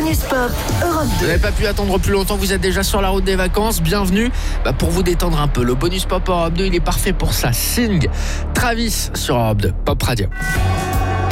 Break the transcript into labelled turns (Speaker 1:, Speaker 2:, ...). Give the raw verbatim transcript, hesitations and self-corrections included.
Speaker 1: Bonus Pop, Europe
Speaker 2: Vous
Speaker 1: deux.
Speaker 2: n'avez pas pu attendre plus longtemps, vous êtes déjà sur la route des vacances. Bienvenue bah, pour vous détendre un peu. Le Bonus Pop Europe deux, il est parfait pour ça. Sing, Travis sur Europe deux, Pop Radio.